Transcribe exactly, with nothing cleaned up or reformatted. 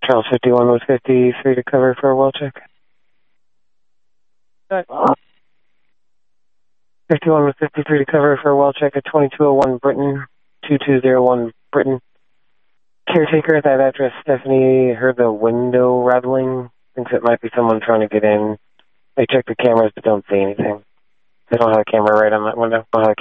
Charles fifty-one with fifty-three to cover for a well check. fifty-one with fifty-three to cover for a well check at twenty-two oh one Britain, two two oh one Britain. Caretaker at that address, Stephanie, heard the window rattling. Thinks it might be someone trying to get in. They check the cameras but don't see anything. They don't have a camera right on that window. Don't have a